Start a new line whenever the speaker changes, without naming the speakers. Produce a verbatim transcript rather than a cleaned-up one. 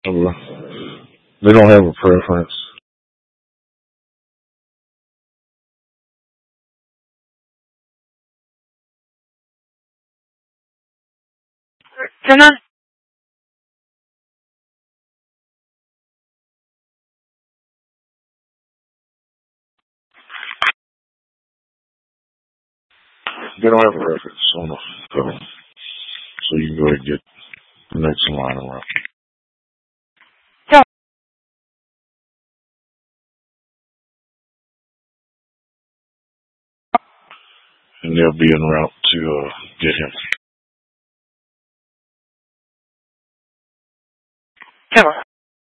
They don't have a preference.
真的？
They don't have a preference on the cover. So you can go ahead and get the next line around. And they'll be en route to uh, get him.
这会儿。